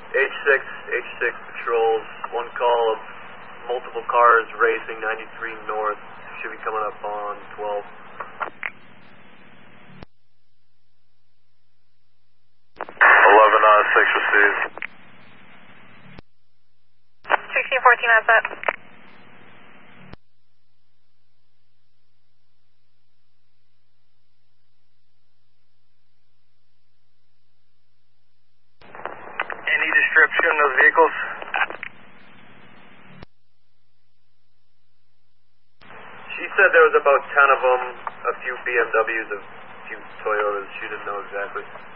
H6 patrols, one call of multiple cars racing 93 north, should be coming up on 12. 11 on 6 received. 1614 has that. Any description of vehicles? She said there was about 10 of them, a few BMWs, a few Toyotas, she didn't know exactly.